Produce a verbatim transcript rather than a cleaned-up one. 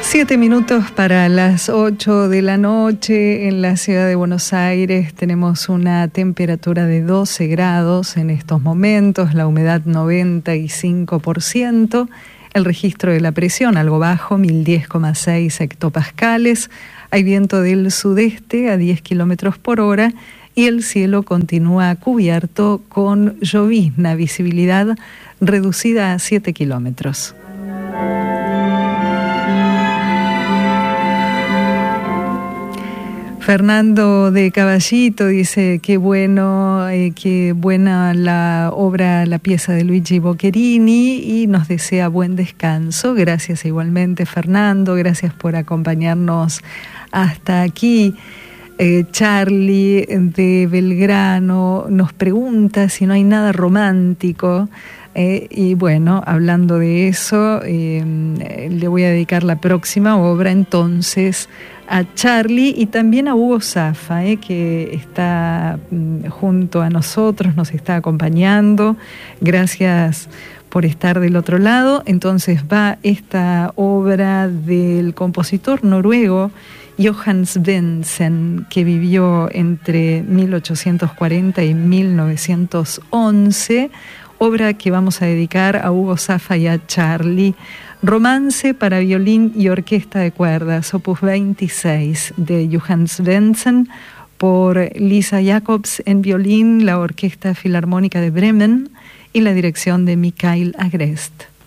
Siete minutos para las ocho de la noche en la ciudad de Buenos Aires. Tenemos una temperatura de doce grados en estos momentos, la humedad noventa y cinco por ciento, el registro de la presión algo bajo, mil diez coma seis hectopascales, hay viento del sudeste a diez kilómetros por hora y el cielo continúa cubierto con llovizna, visibilidad reducida a siete kilómetros. Fernando de Caballito dice qué bueno, eh, qué buena la obra, la pieza de Luigi Boccherini y nos desea buen descanso. Gracias igualmente, Fernando, gracias por acompañarnos hasta aquí. Eh, Charlie de Belgrano nos pregunta si no hay nada romántico. Eh, y bueno, hablando de eso, eh, le voy a dedicar la próxima obra entonces a Charlie y también a Hugo Zaffa, eh, que está mm, junto a nosotros, nos está acompañando. Gracias por estar del otro lado. Entonces va esta obra del compositor noruego Johan Svendsen, que vivió entre mil ochocientos cuarenta y mil novecientos once, obra que vamos a dedicar a Hugo Zaffa y a Charlie. Romance para violín y orquesta de cuerdas, opus veintiséis, de Johan Svendsen, por Lisa Jacobs en violín, la Orquesta Filarmónica de Bremen y la dirección de Mikael Agrest.